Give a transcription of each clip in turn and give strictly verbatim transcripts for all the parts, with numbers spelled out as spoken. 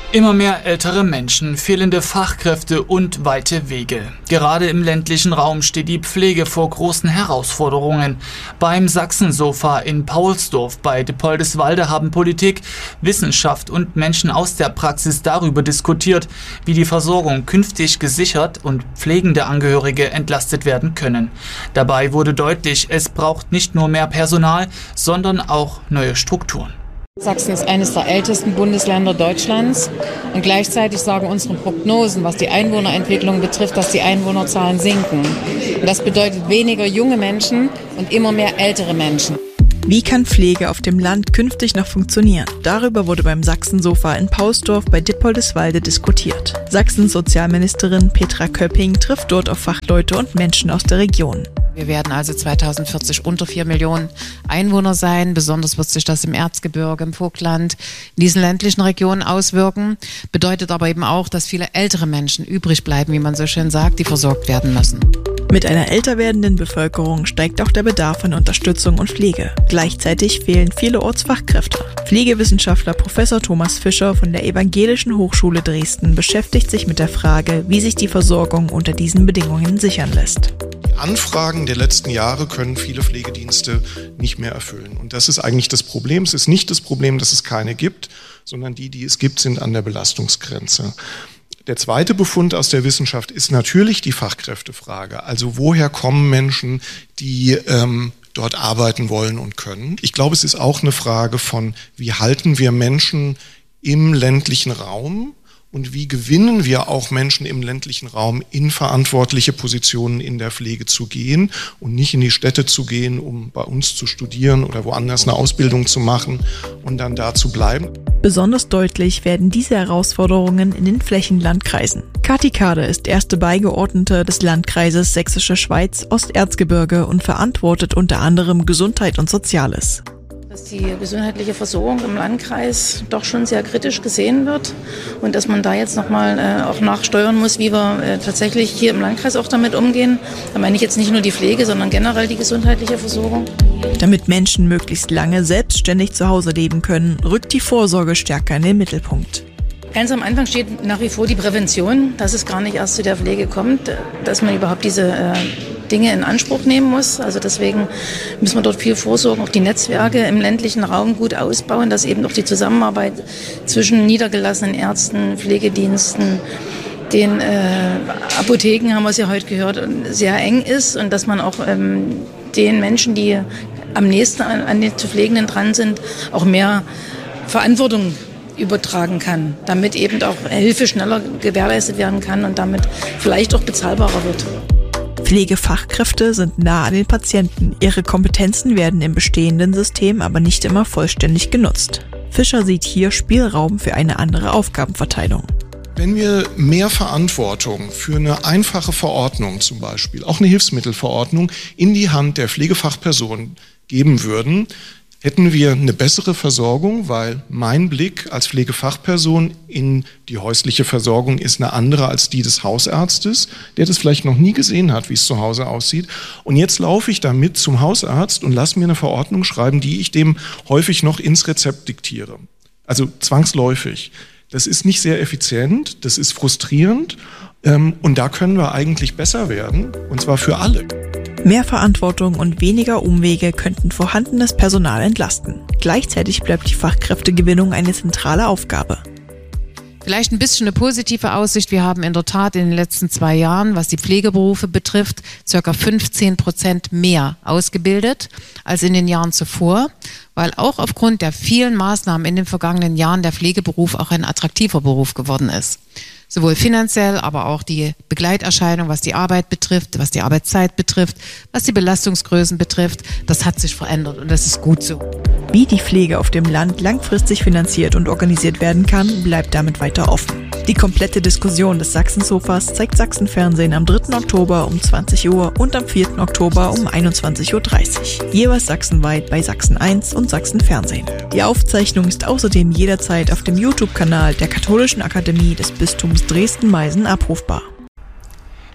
Immer mehr ältere Menschen, fehlende Fachkräfte und weite Wege. Gerade im ländlichen Raum steht die Pflege vor großen Herausforderungen. Beim Sachsensofa in Paulsdorf bei Dippoldiswalde haben Politik, Wissenschaft und Menschen aus der Praxis darüber diskutiert, wie die Versorgung künftig gesichert und pflegende Angehörige entlastet werden können. Dabei wurde deutlich, es braucht nicht nur mehr Personal, sondern auch neue Strukturen. Sachsen ist eines der ältesten Bundesländer Deutschlands und gleichzeitig sagen unsere Prognosen, was die Einwohnerentwicklung betrifft, dass die Einwohnerzahlen sinken. Und das bedeutet weniger junge Menschen und immer mehr ältere Menschen. Wie kann Pflege auf dem Land künftig noch funktionieren? Darüber wurde beim Sachsensofa in Paulsdorf bei Dippoldiswalde diskutiert. Sachsens Sozialministerin Petra Köpping trifft dort auf Fachleute und Menschen aus der Region. Wir werden also zweitausendvierzig unter vier Millionen Einwohner sein. Besonders wird sich das im Erzgebirge, im Vogtland, in diesen ländlichen Regionen auswirken. Bedeutet aber eben auch, dass viele ältere Menschen übrig bleiben, wie man so schön sagt, die versorgt werden müssen. Mit einer älter werdenden Bevölkerung steigt auch der Bedarf an Unterstützung und Pflege. Gleichzeitig fehlen vielerorts Fachkräfte. Pflegewissenschaftler Professor Thomas Fischer von der Evangelischen Hochschule Dresden beschäftigt sich mit der Frage, wie sich die Versorgung unter diesen Bedingungen sichern lässt. Die Anfragen der letzten Jahre können viele Pflegedienste nicht mehr erfüllen. Und das ist eigentlich das Problem. Es ist nicht das Problem, dass es keine gibt, sondern die, die es gibt, sind an der Belastungsgrenze. Der zweite Befund aus der Wissenschaft ist natürlich die Fachkräftefrage. Also woher kommen Menschen, die ähm, dort arbeiten wollen und können? Ich glaube, es ist auch eine Frage von, wie halten wir Menschen im ländlichen Raum? Und wie gewinnen wir auch Menschen im ländlichen Raum in verantwortliche Positionen in der Pflege zu gehen und nicht in die Städte zu gehen, um bei uns zu studieren oder woanders eine Ausbildung zu machen und dann da zu bleiben. Besonders deutlich werden diese Herausforderungen in den Flächenlandkreisen. Kathi Kade ist erste Beigeordnete des Landkreises Sächsische Schweiz Osterzgebirge und verantwortet unter anderem Gesundheit und Soziales. Dass die gesundheitliche Versorgung im Landkreis doch schon sehr kritisch gesehen wird und dass man da jetzt nochmal äh, auch nachsteuern muss, wie wir äh, tatsächlich hier im Landkreis auch damit umgehen. Da meine ich jetzt nicht nur die Pflege, sondern generell die gesundheitliche Versorgung. Damit Menschen möglichst lange selbstständig zu Hause leben können, rückt die Vorsorge stärker in den Mittelpunkt. Ganz am Anfang steht nach wie vor die Prävention, dass es gar nicht erst zu der Pflege kommt, dass man überhaupt diese äh, Dinge in Anspruch nehmen muss. Also deswegen müssen wir dort viel vorsorgen, auch die Netzwerke im ländlichen Raum gut ausbauen, dass eben auch die Zusammenarbeit zwischen niedergelassenen Ärzten, Pflegediensten, den äh, Apotheken, haben wir es ja heute gehört, sehr eng ist und dass man auch ähm, den Menschen, die am nächsten an, an den zu Pflegenden dran sind, auch mehr Verantwortung übertragen kann, damit eben auch Hilfe schneller gewährleistet werden kann und damit vielleicht auch bezahlbarer wird. Pflegefachkräfte sind nah an den Patienten. Ihre Kompetenzen werden im bestehenden System aber nicht immer vollständig genutzt. Fischer sieht hier Spielraum für eine andere Aufgabenverteilung. Wenn wir mehr Verantwortung für eine einfache Verordnung zum Beispiel, auch eine Hilfsmittelverordnung, in die Hand der Pflegefachperson geben würden, hätten wir eine bessere Versorgung, weil mein Blick als Pflegefachperson in die häusliche Versorgung ist eine andere als die des Hausarztes, der das vielleicht noch nie gesehen hat, wie es zu Hause aussieht. Und jetzt laufe ich damit zum Hausarzt und lasse mir eine Verordnung schreiben, die ich dem häufig noch ins Rezept diktiere. Also zwangsläufig. Das ist nicht sehr effizient, das ist frustrierend ähm, und da können wir eigentlich besser werden, und zwar für alle. Mehr Verantwortung und weniger Umwege könnten vorhandenes Personal entlasten. Gleichzeitig bleibt die Fachkräftegewinnung eine zentrale Aufgabe. Vielleicht ein bisschen eine positive Aussicht. Wir haben in der Tat in den letzten zwei Jahren, was die Pflegeberufe betrifft, circa fünfzehn Prozent mehr ausgebildet als in den Jahren zuvor, weil auch aufgrund der vielen Maßnahmen in den vergangenen Jahren der Pflegeberuf auch ein attraktiver Beruf geworden ist. Sowohl finanziell, aber auch die Begleiterscheinung, was die Arbeit betrifft, was die Arbeitszeit betrifft, was die Belastungsgrößen betrifft, das hat sich verändert und das ist gut so. Wie die Pflege auf dem Land langfristig finanziert und organisiert werden kann, bleibt damit weiter offen. Die komplette Diskussion des Sachsensofas zeigt Sachsenfernsehen am dritten Oktober um zwanzig Uhr und am vierten Oktober um einundzwanzig Uhr dreißig. Jeweils sachsenweit bei Sachsen eins und Sachsenfernsehen. Die Aufzeichnung ist außerdem jederzeit auf dem YouTube-Kanal der Katholischen Akademie des Bistums Dresden-Meißen abrufbar.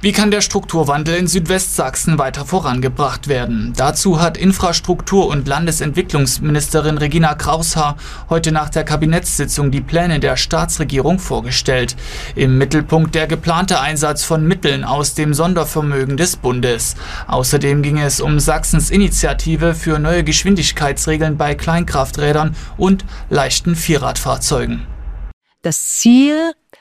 Wie kann der Strukturwandel in Südwestsachsen weiter vorangebracht werden? Dazu hat Infrastruktur- und Landesentwicklungsministerin Regina Kraushaar heute nach der Kabinettssitzung die Pläne der Staatsregierung vorgestellt. Im Mittelpunkt der geplante Einsatz von Mitteln aus dem Sondervermögen des Bundes. Außerdem ging es um Sachsens Initiative für neue Geschwindigkeitsregeln bei Kleinkrafträdern und leichten Vierradfahrzeugen. Das Ziel,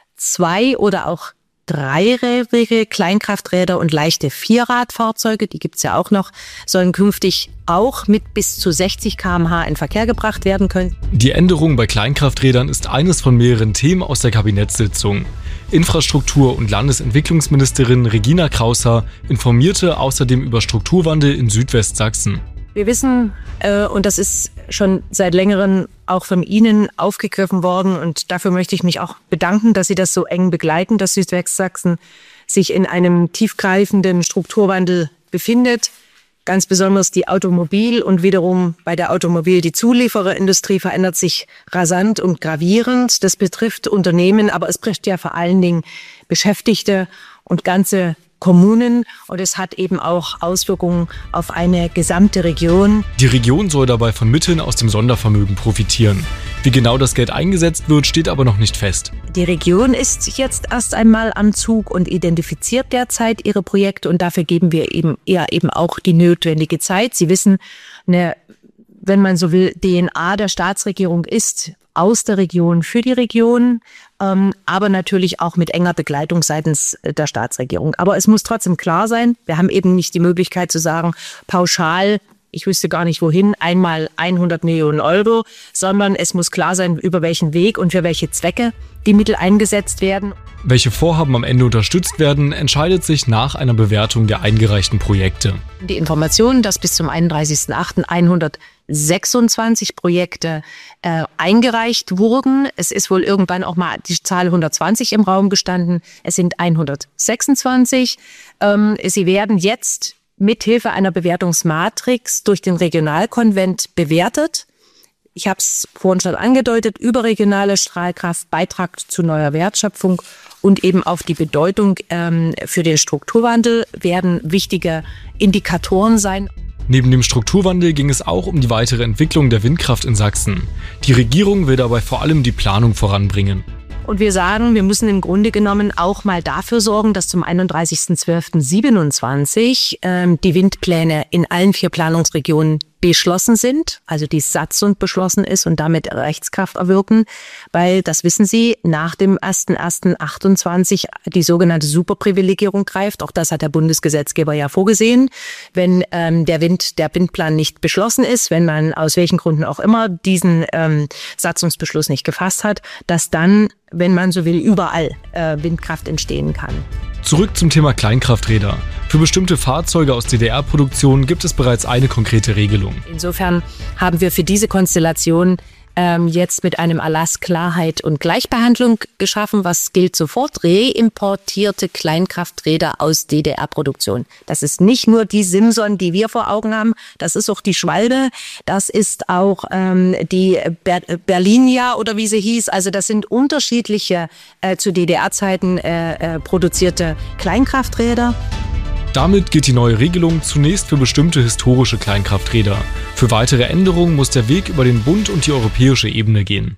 zwei oder auch dreirädrige Kleinkrafträder und leichte Vierradfahrzeuge, die gibt's ja auch noch, sollen künftig auch mit bis zu sechzig Kilometer pro Stunde in Verkehr gebracht werden können. Die Änderung bei Kleinkrafträdern ist eines von mehreren Themen aus der Kabinettssitzung. Infrastruktur- und Landesentwicklungsministerin Regina Kraushaar informierte außerdem über Strukturwandel in Südwestsachsen. Wir wissen, äh, und das ist schon seit längerem auch von Ihnen aufgegriffen worden, und dafür möchte ich mich auch bedanken, dass Sie das so eng begleiten, dass Südwestsachsen sich in einem tiefgreifenden Strukturwandel befindet. Ganz besonders die Automobil- und wiederum bei der Automobil die Zuliefererindustrie verändert sich rasant und gravierend. Das betrifft Unternehmen, aber es betrifft ja vor allen Dingen Beschäftigte und ganze Kommunen, und es hat eben auch Auswirkungen auf eine gesamte Region. Die Region soll dabei von Mitteln aus dem Sondervermögen profitieren. Wie genau das Geld eingesetzt wird, steht aber noch nicht fest. Die Region ist jetzt erst einmal am Zug und identifiziert derzeit ihre Projekte, und dafür geben wir eben eher eben auch die notwendige Zeit. Sie wissen, eine, wenn man so will, D N A der Staatsregierung ist aus der Region für die Region, ähm, aber natürlich auch mit enger Begleitung seitens der Staatsregierung. Aber es muss trotzdem klar sein, wir haben eben nicht die Möglichkeit zu sagen, pauschal, ich wüsste gar nicht wohin, einmal hundert Millionen Euro, sondern es muss klar sein, über welchen Weg und für welche Zwecke die Mittel eingesetzt werden. Welche Vorhaben am Ende unterstützt werden, entscheidet sich nach einer Bewertung der eingereichten Projekte. Die Information, dass bis zum einunddreißigsten achten hundertsechsundzwanzig Projekte äh, eingereicht wurden. Es ist wohl irgendwann auch mal die Zahl hundertzwanzig im Raum gestanden. Es sind hundertsechsundzwanzig. Ähm, sie werden jetzt mithilfe einer Bewertungsmatrix durch den Regionalkonvent bewertet. Ich habe es vorhin schon angedeutet, überregionale Strahlkraft, Beitrag zu neuer Wertschöpfung und eben auf die Bedeutung ähm, für den Strukturwandel werden wichtige Indikatoren sein. Neben dem Strukturwandel ging es auch um die weitere Entwicklung der Windkraft in Sachsen. Die Regierung will dabei vor allem die Planung voranbringen. Und wir sagen, wir müssen im Grunde genommen auch mal dafür sorgen, dass zum einunddreißigsten zwölften siebenundzwanzig ähm, die Windpläne in allen vier Planungsregionen beschlossen sind, also die Satzung beschlossen ist und damit Rechtskraft erwirken, weil, das wissen Sie, nach dem ersten ersten achtundzwanzig die sogenannte Superprivilegierung greift. Auch das hat der Bundesgesetzgeber ja vorgesehen. Wenn ähm, der Wind, der Windplan nicht beschlossen ist, wenn man aus welchen Gründen auch immer diesen ähm, Satzungsbeschluss nicht gefasst hat, dass dann, wenn man so will, überall äh, Windkraft entstehen kann. Zurück zum Thema Kleinkrafträder. Für bestimmte Fahrzeuge aus D D R-Produktion gibt es bereits eine konkrete Regelung. Insofern haben wir für diese Konstellation ähm, jetzt mit einem Erlass Klarheit und Gleichbehandlung geschaffen. Was gilt sofort? Reimportierte Kleinkrafträder aus D D R-Produktion. Das ist nicht nur die Simson, die wir vor Augen haben. Das ist auch die Schwalbe. Das ist auch ähm, die Ber- Berlinia oder wie sie hieß. Also das sind unterschiedliche äh, zu D D R-Zeiten äh, äh, produzierte Kleinkrafträder. Damit gilt die neue Regelung zunächst für bestimmte historische Kleinkrafträder. Für weitere Änderungen muss der Weg über den Bund und die europäische Ebene gehen.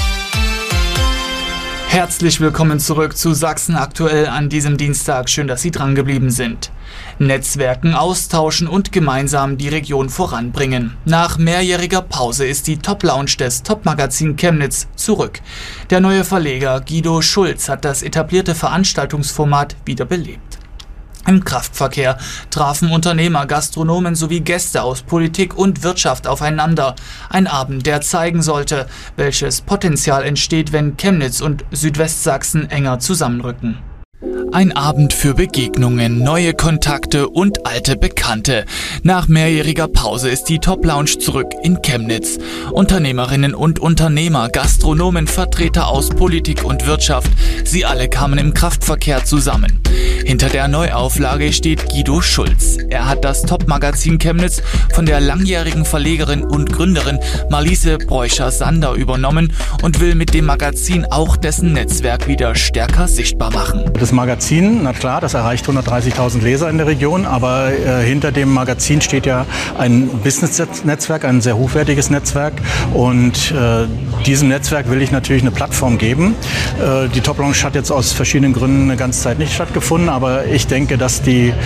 Herzlich willkommen zurück zu Sachsen aktuell an diesem Dienstag. Schön, dass Sie dran geblieben sind. Netzwerken austauschen und gemeinsam die Region voranbringen. Nach mehrjähriger Pause ist die Top-Lounge des Top-Magazin Chemnitz zurück. Der neue Verleger Guido Schulz hat das etablierte Veranstaltungsformat wiederbelebt. Im Kraftverkehr trafen Unternehmer, Gastronomen sowie Gäste aus Politik und Wirtschaft aufeinander. Ein Abend, der zeigen sollte, welches Potenzial entsteht, wenn Chemnitz und Südwestsachsen enger zusammenrücken. Ein Abend für Begegnungen, neue Kontakte und alte Bekannte. Nach mehrjähriger Pause ist die Top Lounge zurück in Chemnitz. Unternehmerinnen und Unternehmer, Gastronomen, Vertreter aus Politik und Wirtschaft, sie alle kamen im Kraftverkehr zusammen. Hinter der Neuauflage steht Guido Schulz. Er hat das Top-Magazin Chemnitz von der langjährigen Verlegerin und Gründerin Marliese Bräucher-Sander übernommen und will mit dem Magazin auch dessen Netzwerk wieder stärker sichtbar machen. Das Magazin, na klar, das erreicht hundertdreißigtausend Leser in der Region, aber äh, hinter dem Magazin steht ja ein Business-Netzwerk, ein sehr hochwertiges Netzwerk, und äh, diesem Netzwerk will ich natürlich eine Plattform geben. Äh, die Top Lounge hat jetzt aus verschiedenen Gründen eine ganze Zeit nicht stattgefunden, aber ich denke, dass die äh,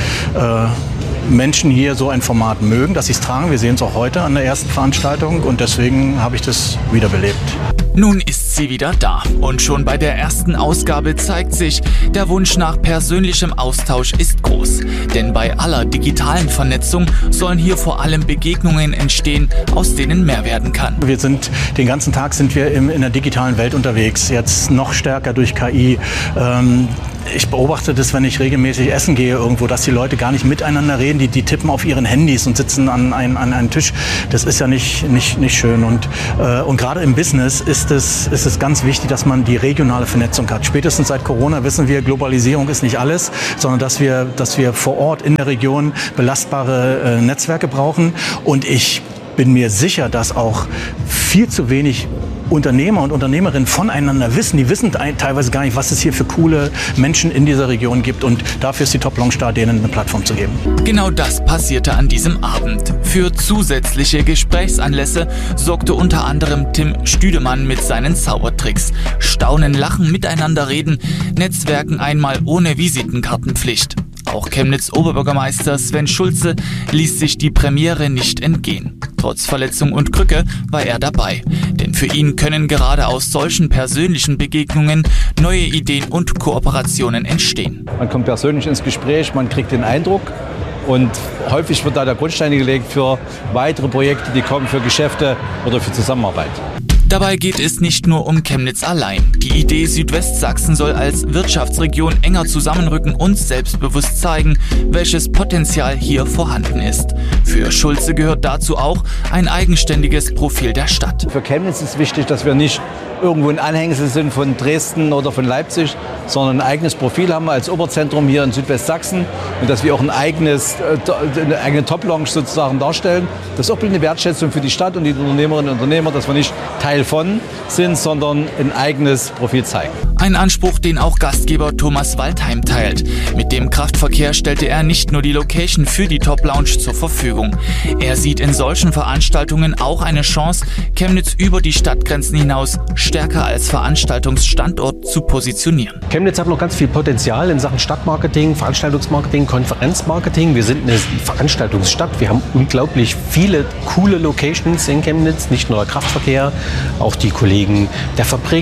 Menschen hier so ein Format mögen, dass sie es tragen. Wir sehen es auch heute an der ersten Veranstaltung, und deswegen habe ich das wiederbelebt. Nun ist sie wieder da, und schon bei der ersten Ausgabe zeigt sich, der Wunsch nach persönlichem Austausch ist groß. Denn bei aller digitalen Vernetzung sollen hier vor allem Begegnungen entstehen, aus denen mehr werden kann. Wir sind, den ganzen Tag sind wir im, in der digitalen Welt unterwegs, jetzt noch stärker durch K I. Ähm, Ich beobachte das, wenn ich regelmäßig essen gehe irgendwo, dass die Leute gar nicht miteinander reden, die, die tippen auf ihren Handys und sitzen an, ein, an einem Tisch. Das ist ja nicht, nicht, nicht schön. Und, äh, und gerade im Business ist es, ist es ganz wichtig, dass man die regionale Vernetzung hat. Spätestens seit Corona wissen wir, Globalisierung ist nicht alles, sondern dass wir, dass wir vor Ort in der Region belastbare äh, Netzwerke brauchen. Und ich bin mir sicher, dass auch viel zu wenig Unternehmer und Unternehmerinnen voneinander wissen. Die wissen teilweise gar nicht, was es hier für coole Menschen in dieser Region gibt. Und dafür ist die Top Lounge da, denen eine Plattform zu geben. Genau das passierte an diesem Abend. Für zusätzliche Gesprächsanlässe sorgte unter anderem Tim Stüdemann mit seinen Zaubertricks. Staunen, lachen, miteinander reden, Netzwerken einmal ohne Visitenkartenpflicht. Auch Chemnitz-Oberbürgermeister Sven Schulze ließ sich die Premiere nicht entgehen. Trotz Verletzung und Krücke war er dabei. Denn für ihn können gerade aus solchen persönlichen Begegnungen neue Ideen und Kooperationen entstehen. Man kommt persönlich ins Gespräch, man kriegt den Eindruck, und häufig wird da der Grundstein gelegt für weitere Projekte, die kommen, für Geschäfte oder für Zusammenarbeit. Dabei geht es nicht nur um Chemnitz allein. Die Idee Südwestsachsen soll als Wirtschaftsregion enger zusammenrücken und selbstbewusst zeigen, welches Potenzial hier vorhanden ist. Für Schulze gehört dazu auch ein eigenständiges Profil der Stadt. Für Chemnitz ist wichtig, dass wir nicht irgendwo ein Anhängsel sind von Dresden oder von Leipzig, sondern ein eigenes Profil haben als Oberzentrum hier in Südwestsachsen, und dass wir auch ein eigenes, eine eigene Top Lounge sozusagen darstellen. Das ist auch eine Wertschätzung für die Stadt und die Unternehmerinnen und Unternehmer, dass wir nicht Teil von sind, sondern ein eigenes Profil zeigen. Ein Anspruch, den auch Gastgeber Thomas Waldheim teilt. Mit dem Kraftverkehr stellte er nicht nur die Location für die Top Lounge zur Verfügung. Er sieht in solchen Veranstaltungen auch eine Chance, Chemnitz über die Stadtgrenzen hinaus stärker als Veranstaltungsstandort zu positionieren. Chemnitz hat noch ganz viel Potenzial in Sachen Stadtmarketing, Veranstaltungsmarketing, Konferenzmarketing. Wir sind eine Veranstaltungsstadt. Wir haben unglaublich viele coole Locations in Chemnitz, nicht nur der Kraftverkehr, auch die Kollegen der Fabrik,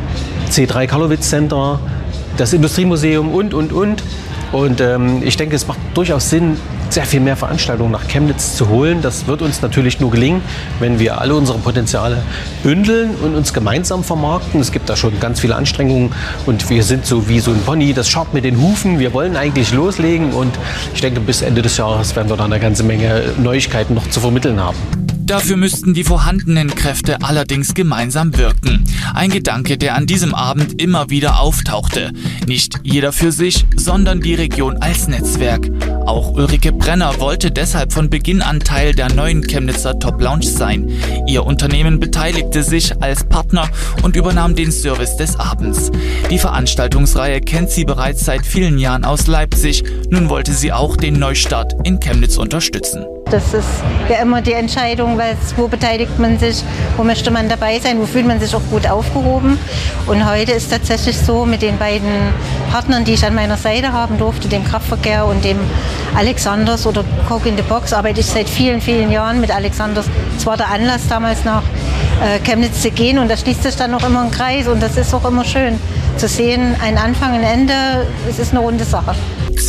C drei Karlowitz Center, das Industriemuseum und, und, und. Und ähm, ich denke, es macht durchaus Sinn, sehr viel mehr Veranstaltungen nach Chemnitz zu holen. Das wird uns natürlich nur gelingen, wenn wir alle unsere Potenziale bündeln und uns gemeinsam vermarkten. Es gibt da schon ganz viele Anstrengungen, und wir sind so wie so ein Pony, das scharrt mit den Hufen. Wir wollen eigentlich loslegen, und ich denke, bis Ende des Jahres werden wir da eine ganze Menge Neuigkeiten noch zu vermitteln haben. Dafür müssten die vorhandenen Kräfte allerdings gemeinsam wirken. Ein Gedanke, der an diesem Abend immer wieder auftauchte. Nicht jeder für sich, sondern die Region als Netzwerk. Auch Ulrike Brenner wollte deshalb von Beginn an Teil der neuen Chemnitzer Top Lounge sein. Ihr Unternehmen beteiligte sich als Partner und übernahm den Service des Abends. Die Veranstaltungsreihe kennt sie bereits seit vielen Jahren aus Leipzig. Nun wollte sie auch den Neustart in Chemnitz unterstützen. Das ist ja immer die Entscheidung, was, wo beteiligt man sich, wo möchte man dabei sein, wo fühlt man sich auch gut aufgehoben. Und heute ist tatsächlich so, mit den beiden Partnern, die ich an meiner Seite haben durfte, dem Kraftverkehr und dem Alexanders oder Coke in the Box, arbeite ich seit vielen, vielen Jahren mit Alexanders. Es war der Anlass, damals nach äh, Chemnitz zu gehen, und da schließt sich dann noch immer ein Kreis, und das ist auch immer schön zu sehen, ein Anfang, ein Ende, es ist eine runde Sache.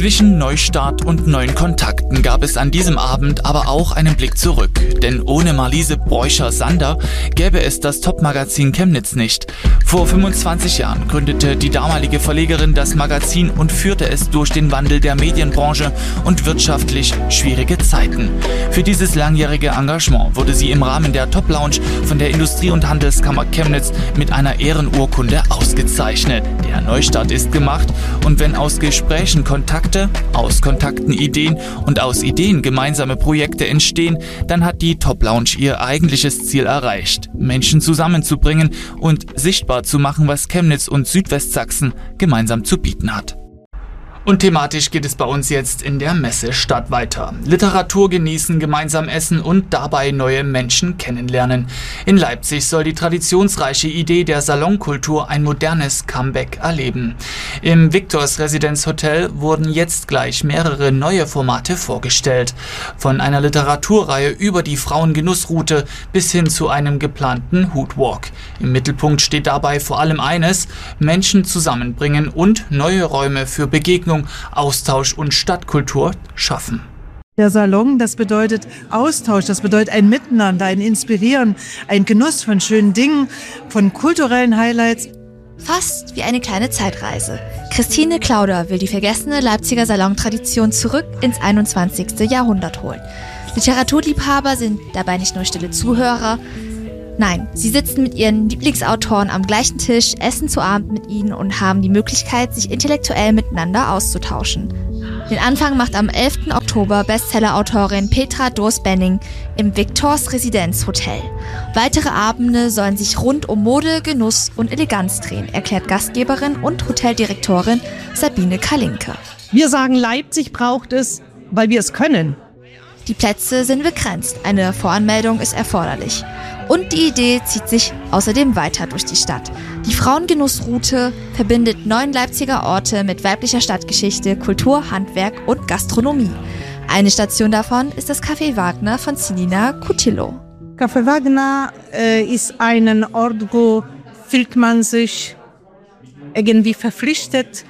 Zwischen Neustart und neuen Kontakten gab es an diesem Abend aber auch einen Blick zurück. Denn ohne Marliese Bräucher-Sander gäbe es das Top-Magazin Chemnitz nicht. Vor fünfundzwanzig Jahren gründete die damalige Verlegerin das Magazin und führte es durch den Wandel der Medienbranche und wirtschaftlich schwierige Zeiten. Für dieses langjährige Engagement wurde sie im Rahmen der Top Lounge von der Industrie- und Handelskammer Chemnitz mit einer Ehrenurkunde ausgezeichnet. Der Neustart ist gemacht und wenn aus Gesprächen Kontakte, aus Kontakten Ideen und aus Ideen gemeinsame Projekte entstehen, dann hat die Top Lounge ihr eigentliches Ziel erreicht, Menschen zusammenzubringen und sichtbar zu machen, was Chemnitz und Südwestsachsen gemeinsam zu bieten hat. Und thematisch geht es bei uns jetzt in der Messestadt weiter. Literatur genießen, gemeinsam essen und dabei neue Menschen kennenlernen. In Leipzig soll die traditionsreiche Idee der Salonkultur ein modernes Comeback erleben. Im Victors Residenzhotel wurden jetzt gleich mehrere neue Formate vorgestellt. Von einer Literaturreihe über die Frauengenussroute bis hin zu einem geplanten Hoodwalk. Im Mittelpunkt steht dabei vor allem eines: Menschen zusammenbringen und neue Räume für Begegnung, Austausch und Stadtkultur schaffen. Der Salon, das bedeutet Austausch, das bedeutet ein Miteinander, ein Inspirieren, ein Genuss von schönen Dingen, von kulturellen Highlights. Fast wie eine kleine Zeitreise. Christine Klauder will die vergessene Leipziger Salontradition zurück ins einundzwanzigste Jahrhundert holen. Literaturliebhaber sind dabei nicht nur stille Zuhörer. Nein, sie sitzen mit ihren Lieblingsautoren am gleichen Tisch, essen zu Abend mit ihnen und haben die Möglichkeit, sich intellektuell miteinander auszutauschen. Den Anfang macht am elften Oktober Bestsellerautorin Petra Doos-Benning im Victors Residenzhotel. Weitere Abende sollen sich rund um Mode, Genuss und Eleganz drehen, erklärt Gastgeberin und Hoteldirektorin Sabine Kalinke. Wir sagen, Leipzig braucht es, weil wir es können. Die Plätze sind begrenzt, eine Voranmeldung ist erforderlich. Und die Idee zieht sich außerdem weiter durch die Stadt. Die Frauengenussroute verbindet neun Leipziger Orte mit weiblicher Stadtgeschichte, Kultur, Handwerk und Gastronomie. Eine Station davon ist das Café Wagner von Selina Cutillo. Café Wagner äh, ist ein Ort, wo fühlt man sich irgendwie verpflichtet,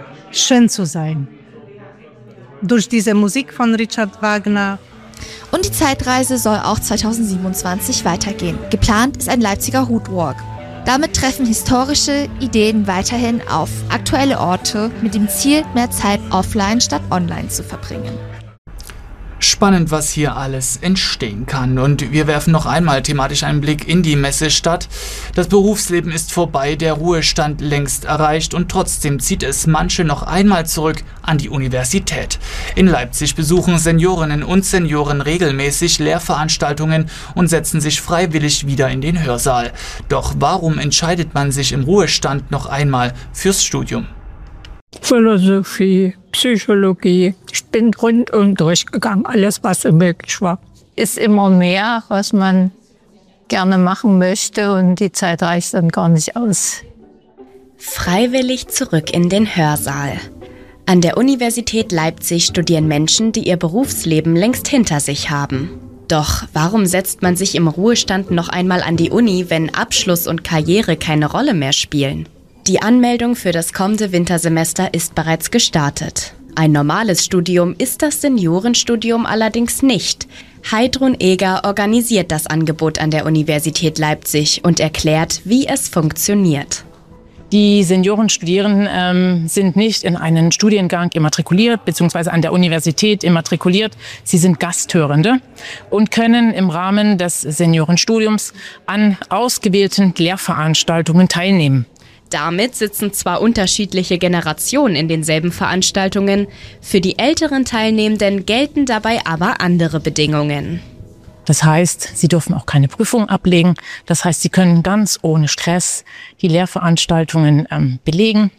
schön zu sein. Durch diese Musik von Richard Wagner. Und die Zeitreise soll auch zweitausendsiebenundzwanzig weitergehen. Geplant ist ein Leipziger Hoodwalk. Damit treffen historische Ideen weiterhin auf aktuelle Orte mit dem Ziel, mehr Zeit offline statt online zu verbringen. Spannend, was hier alles entstehen kann. Und wir werfen noch einmal thematisch einen Blick in die Messestadt. Das Berufsleben ist vorbei, der Ruhestand längst erreicht und trotzdem zieht es manche noch einmal zurück an die Universität. In Leipzig besuchen Seniorinnen und Senioren regelmäßig Lehrveranstaltungen und setzen sich freiwillig wieder in den Hörsaal. Doch warum entscheidet man sich im Ruhestand noch einmal fürs Studium? Philosophie, Psychologie. Ich bin rundum durchgegangen, alles, was möglich war. Ist immer mehr, was man gerne machen möchte und die Zeit reicht dann gar nicht aus. Freiwillig zurück in den Hörsaal. An der Universität Leipzig studieren Menschen, die ihr Berufsleben längst hinter sich haben. Doch warum setzt man sich im Ruhestand noch einmal an die Uni, wenn Abschluss und Karriere keine Rolle mehr spielen? Die Anmeldung für das kommende Wintersemester ist bereits gestartet. Ein normales Studium ist das Seniorenstudium allerdings nicht. Heidrun Eger organisiert das Angebot an der Universität Leipzig und erklärt, wie es funktioniert. Die Seniorenstudierenden ähm, sind nicht in einen Studiengang immatrikuliert bzw. an der Universität immatrikuliert. Sie sind Gasthörende und können im Rahmen des Seniorenstudiums an ausgewählten Lehrveranstaltungen teilnehmen. Damit sitzen zwar unterschiedliche Generationen in denselben Veranstaltungen, für die älteren Teilnehmenden gelten dabei aber andere Bedingungen. Das heißt, sie dürfen auch keine Prüfung ablegen. Das heißt, sie können ganz ohne Stress die Lehrveranstaltungen ähm, belegen.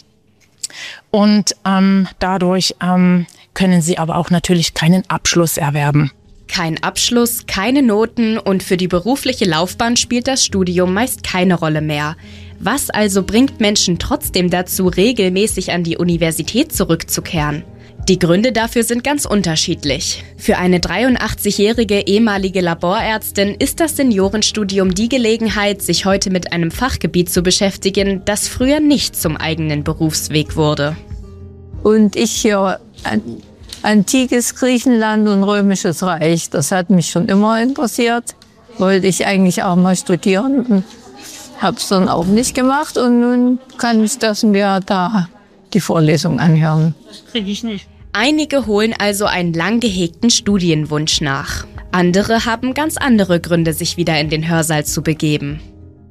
Und ähm, dadurch ähm, können sie aber auch natürlich keinen Abschluss erwerben. Kein Abschluss, keine Noten und für die berufliche Laufbahn spielt das Studium meist keine Rolle mehr. Was also bringt Menschen trotzdem dazu, regelmäßig an die Universität zurückzukehren? Die Gründe dafür sind ganz unterschiedlich. Für eine dreiundachtzigjährige ehemalige Laborärztin ist das Seniorenstudium die Gelegenheit, sich heute mit einem Fachgebiet zu beschäftigen, das früher nicht zum eigenen Berufsweg wurde. Und ich hier an, antikes Griechenland und römisches Reich. Das hat mich schon immer interessiert. Wollte ich eigentlich auch mal studieren und habe es dann auch nicht gemacht. Und nun kann ich das mir da die Vorlesung anhören. Kriege ich nicht. Einige holen also einen lang gehegten Studienwunsch nach. Andere haben ganz andere Gründe, sich wieder in den Hörsaal zu begeben.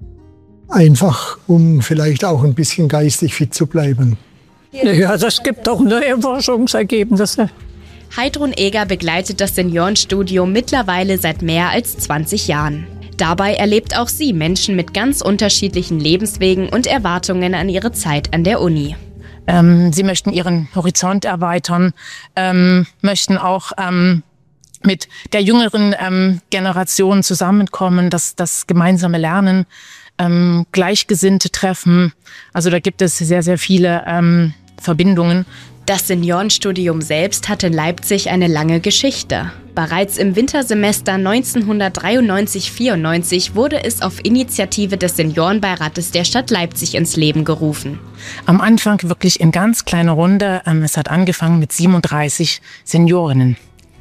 Einfach, um vielleicht auch ein bisschen geistig fit zu bleiben. Ja, das gibt doch neue Forschungsergebnisse. Heidrun Eger begleitet das Seniorenstudium mittlerweile seit mehr als zwanzig Jahren. Dabei erlebt auch sie Menschen mit ganz unterschiedlichen Lebenswegen und Erwartungen an ihre Zeit an der Uni. Ähm, sie möchten ihren Horizont erweitern, ähm, möchten auch ähm, mit der jüngeren ähm, Generation zusammenkommen, das, das gemeinsame Lernen, ähm, Gleichgesinnte treffen. Also da gibt es sehr, sehr viele ähm, Verbindungen. Das Seniorenstudium selbst hat in Leipzig eine lange Geschichte. Bereits im Wintersemester neunzehnhundertdreiundneunzig vierundneunzig wurde es auf Initiative des Seniorenbeirates der Stadt Leipzig ins Leben gerufen. Am Anfang wirklich in ganz kleiner Runde. Es hat angefangen mit siebenunddreißig Seniorinnen.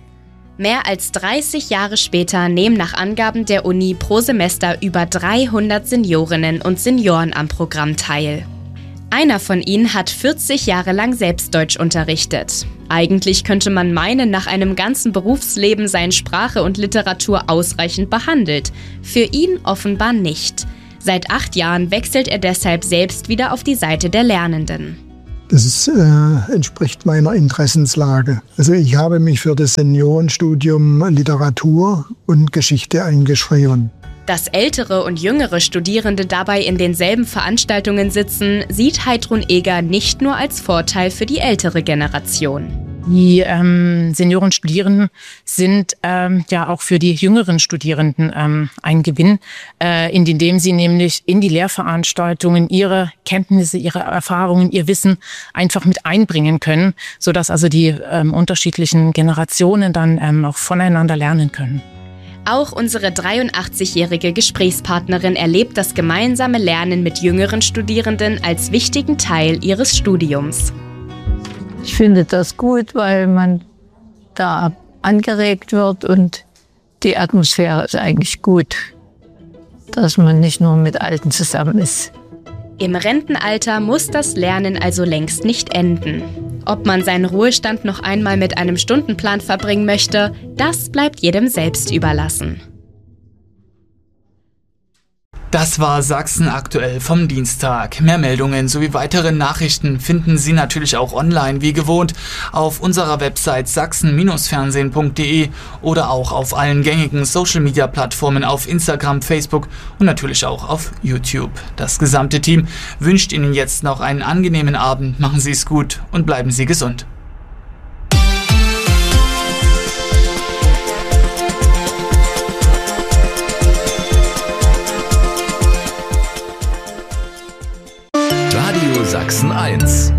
Mehr als dreißig Jahre später nehmen nach Angaben der Uni pro Semester über dreihundert Seniorinnen und Senioren am Programm teil. Einer von ihnen hat vierzig Jahre lang selbst Deutsch unterrichtet. Eigentlich könnte man meinen, nach einem ganzen Berufsleben seien Sprache und Literatur ausreichend behandelt. Für ihn offenbar nicht. Seit acht Jahren wechselt er deshalb selbst wieder auf die Seite der Lernenden. Das ist, äh, entspricht meiner Interessenslage. Also ich habe mich für das Seniorenstudium Literatur und Geschichte eingeschrieben. Dass ältere und jüngere Studierende dabei in denselben Veranstaltungen sitzen, sieht Heidrun Eger nicht nur als Vorteil für die ältere Generation. Die ähm, Seniorenstudierenden sind ähm, ja auch für die jüngeren Studierenden ähm, ein Gewinn, äh, indem sie nämlich in die Lehrveranstaltungen ihre Kenntnisse, ihre Erfahrungen, ihr Wissen einfach mit einbringen können, sodass also die ähm, unterschiedlichen Generationen dann ähm, auch voneinander lernen können. Auch unsere dreiundachtzigjährige Gesprächspartnerin erlebt das gemeinsame Lernen mit jüngeren Studierenden als wichtigen Teil ihres Studiums. Ich finde das gut, weil man da angeregt wird und die Atmosphäre ist eigentlich gut, dass man nicht nur mit Alten zusammen ist. Im Rentenalter muss das Lernen also längst nicht enden. Ob man seinen Ruhestand noch einmal mit einem Stundenplan verbringen möchte, das bleibt jedem selbst überlassen. Das war Sachsen aktuell vom Dienstag. Mehr Meldungen sowie weitere Nachrichten finden Sie natürlich auch online wie gewohnt auf unserer Website sachsen Bindestrich fernsehen punkt de oder auch auf allen gängigen Social-Media-Plattformen auf Instagram, Facebook und natürlich auch auf YouTube. Das gesamte Team wünscht Ihnen jetzt noch einen angenehmen Abend. Machen Sie es gut und bleiben Sie gesund. Sachsen eins.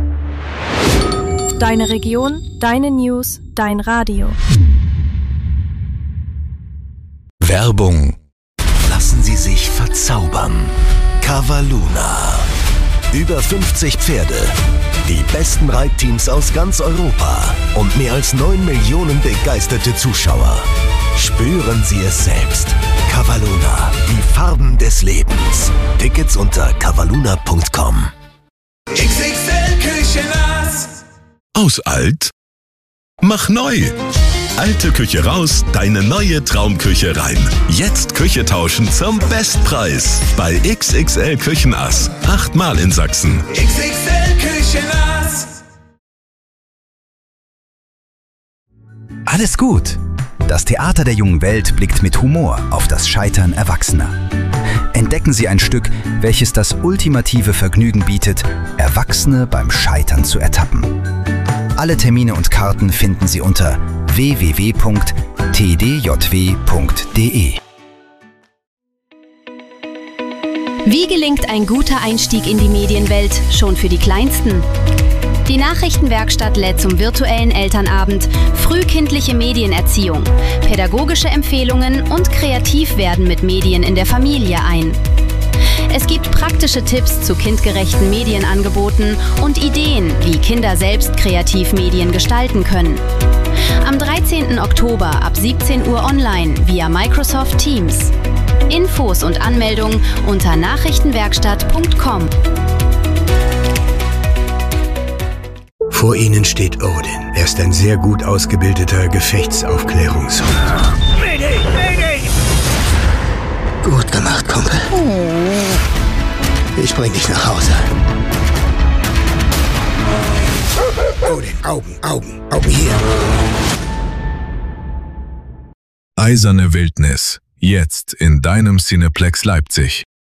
Deine Region, deine News, dein Radio. Werbung. Lassen Sie sich verzaubern. Cavaluna. Über fünfzig Pferde. Die besten Reitteams aus ganz Europa. Und mehr als neun Millionen begeisterte Zuschauer. Spüren Sie es selbst. Cavaluna. Die Farben des Lebens. Tickets unter cavaluna punkt com. X X L Küchenass. Aus alt? Mach neu. Alte Küche raus, deine neue Traumküche rein. Jetzt Küche tauschen zum Bestpreis. Bei X X L Küchenass. Achtmal in Sachsen. X X L Küchenass. Alles gut. Das Theater der jungen Welt blickt mit Humor auf das Scheitern Erwachsener. Entdecken Sie ein Stück, welches das ultimative Vergnügen bietet, Erwachsene beim Scheitern zu ertappen. Alle Termine und Karten finden Sie unter w w w punkt t d j w punkt d e. Wie gelingt ein guter Einstieg in die Medienwelt schon für die Kleinsten? Die Nachrichtenwerkstatt lädt zum virtuellen Elternabend frühkindliche Medienerziehung, pädagogische Empfehlungen und Kreativwerden mit Medien in der Familie ein. Es gibt praktische Tipps zu kindgerechten Medienangeboten und Ideen, wie Kinder selbst kreativ Medien gestalten können. Am dreizehnten Oktober ab siebzehn Uhr online via Microsoft Teams. Infos und Anmeldungen unter nachrichtenwerkstatt punkt com. Vor Ihnen steht Odin. Er ist ein sehr gut ausgebildeter Gefechtsaufklärungshund. Mayday, Mayday! Gut gemacht, Kumpel. Ich bring dich nach Hause. Odin, Augen, Augen, Augen hier. Eiserne Wildnis. Jetzt in deinem Cineplex Leipzig.